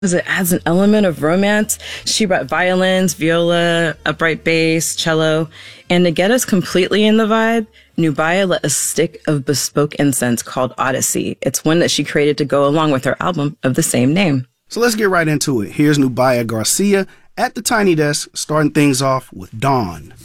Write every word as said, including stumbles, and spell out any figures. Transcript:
because it adds an element of romance. She brought violins, viola, upright bass, cello, and to get us completely in the vibe, Nubia lit a stick of bespoke incense called Odyssey. It's one that she created to go along with her album of the same name. So let's get right into it. Here's Nubia Garcia at the Tiny Desk, starting things off with Dawn.